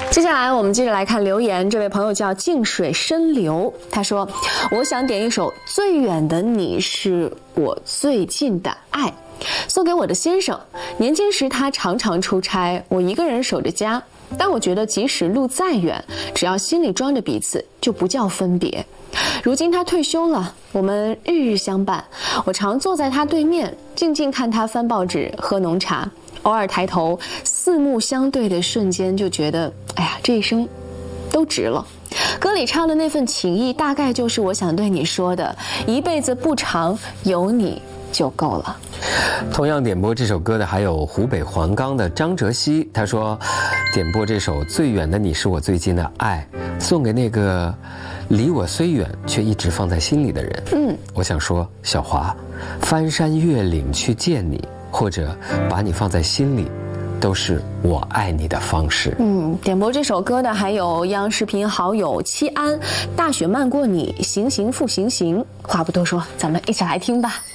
接下来我们接着来看留言，这位朋友叫静水深流，他说：“我想点一首《最远的你是我最近的爱》，送给我的先生。年轻时他常常出差，我一个人守着家。但我觉得即使路再远，只要心里装着彼此，就不叫分别。如今他退休了，我们日日相伴。我常坐在他对面，静静看他翻报纸、喝浓茶。偶尔抬头，四目相对的瞬间，就觉得，哎呀，这一生都值了。歌里唱的那份情谊，大概就是我想对你说的：一辈子不长，有你就够了。” 同样点播这首歌的还有湖北黄冈的张哲熙，他说点播这首《最远的你是我最近的爱》，送给那个离我虽远却一直放在心里的人。我想说，小华，翻山越岭去见你，或者把你放在心里，都是我爱你的方式。 点播这首歌的还有央视频好友戚安，大雪漫过你，行行复行行。话不多说，咱们一起来听吧。